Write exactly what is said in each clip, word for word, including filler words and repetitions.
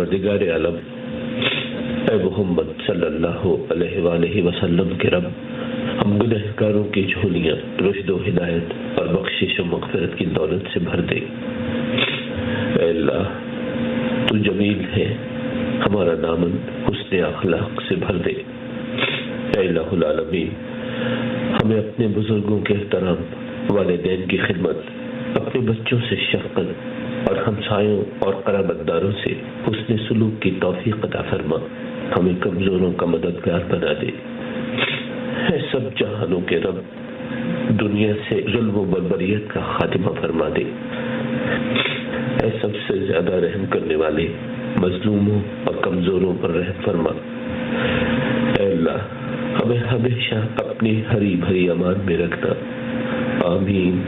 پروردگار عالم، اے محمد صلی اللہ علیہ وآلہ وسلم کے رب، ہم گنہگاروں کی جھولیاں رشد و ہدایت اور بخشش و مغفرت کی دولت سے بھر دے۔ اے اللہ تو جمیل ہے، ہمارا دامن حسن اخلاق سے بھر دے۔ اے الہ العالمین، ہمیں اپنے بزرگوں کے احترام، والدین کی خدمت، اپنے بچوں سے شفقت اور ہمسایوں اور قرابت داروں سے حسن سلوک کی توفیق عطا فرما۔ ہمیں کمزوروں کا مددگار بنا دے۔ اے سب جہانوں کے رب، دنیا سے ظلم و بربریت کا خاتمہ فرما دے۔ اے سب سے زیادہ رحم کرنے والے، مظلوموں اور کمزوروں پر رحم فرما۔ اے اللہ، ہمیں ہمیشہ اپنی ہری بھری امان میں رکھنا۔ آمین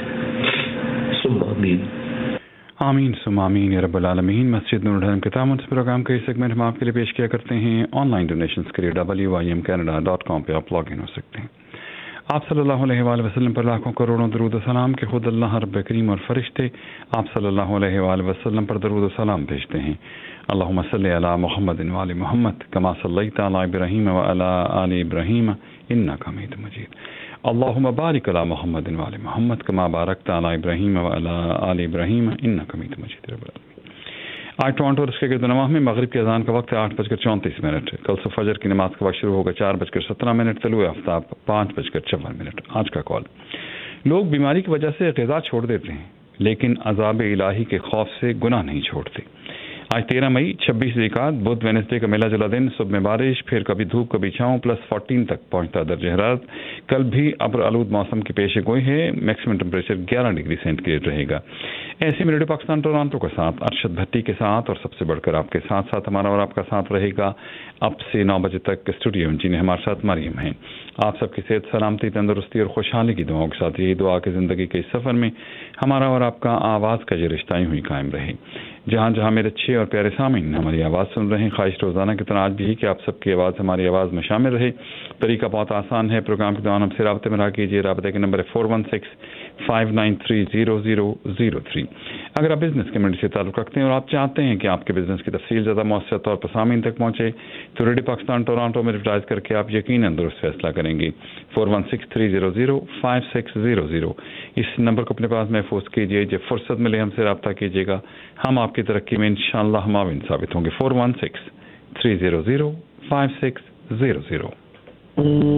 ثم آمین۔ آمین ثم آمین یا رب العالمین۔ مسجد نور الحرم کے تعاون سے پروگرام کا یہ سیگمنٹ ہم آپ کے لیے پیش کیا کرتے ہیں۔ آن لائن ڈونیشنز کے لیے W I am Canada dot com پہ آپ لاگ ان ہو سکتے ہیں۔ آپ صلی اللہ علیہ وآلہ وسلم پر لاکھوں کروڑوں درود و سلام کہ خود اللہ رب کریم اور فرشتے آپ صلی اللہ علیہ وآلہ وسلم پر درود و سلام بھیجتے ہیں۔ اللہم صلی علی محمد وآل محمد کما صلیت علی ابراہیم وعلی آل ابراہیم انک حمید مجید۔ اللہم بارک علی محمد وآل محمد کما بارکت علی ابراہیم وعلی آل ابراہیم انک حمید مجید۔ رب العالمین۔ آج ٹورانٹو اور اس کے گرد و نواح میں مغرب کی اذان کا وقت ہے آٹھ بج کر چونتیس منٹ۔ کل صبح فجر کی نماز کا وقت شروع ہوگا چار بج کر سترہ منٹ، طلوع آفتاب پانچ بج کر چون منٹ۔ آج کا کال: لوگ بیماری کی وجہ سے غذا چھوڑ دیتے ہیں لیکن عذاب الہی کے خوف سے گناہ نہیں چھوڑتے۔ آج تیرہ مئی، چھبیس ذیقعد، بدھ وینسڈے کا میلہ جلا دن، صبح میں بارش، پھر کبھی دھوپ کبھی چھاؤں، پلس فورٹین تک پہنچتا درجہ حرارت۔ کل بھی ابر آلود موسم کی پیش گوئی ہے، میکسیمم ٹمپریچر گیارہ ڈگری سینٹی گریڈ رہے گا۔ ایسے میں ریڈیو پاکستان ٹورانٹو کے ساتھ ارشد بھٹی کے ساتھ اور سب سے بڑھ کر آپ کے ساتھ ساتھ ہمارا اور آپ کا ساتھ رہے گا اب سے نو بجے تک اسٹوڈیو میں، جنہیں ہمارے ساتھ مریم ہیں۔ آپ سب کی صحت، سلامتی، تندرستی اور خوشحالی کی دعاؤں کے ساتھ یہی دعا کہ زندگی کے اس سفر میں ہمارا اور آپ کا آواز کا یہ رشتہ یوں ہی قائم رہے۔ جہاں جہاں میرے اچھے اور پیارے سامعین ہماری آواز سن رہے ہیں، خواہش روزانہ کی طرح آج بھی ہے کہ آپ سب کی آواز ہماری آواز میں شامل رہے۔ طریقہ بہت آسان ہے، پروگرام کے دوران ہم سے رابطے میں رہا کیجیے۔ رابطے کے نمبر ہے four one six five nine three zero zero zero three. اگر آپ بزنس کمیونٹی سے تعلق رکھتے ہیں اور آپ چاہتے ہیں کہ آپ کے بزنس کی تفصیل زیادہ مؤثر طور پر سامعین تک پہنچے تو ریڈیو پاکستان ٹورانٹو میں ایڈورٹائز کر کے آپ یقیناً درست فیصلہ کریں گے۔ Four one six three zero zero five six zero zero اس نمبر کو اپنے پاس محفوظ کیجیے۔ جب فرصت ملے ہم سے رابطہ کیجیے گا، ہم آپ کی ترقی میں انشاءاللہ معاون ثابت ہوں گے۔ Four one six three zero zero five six zero zero.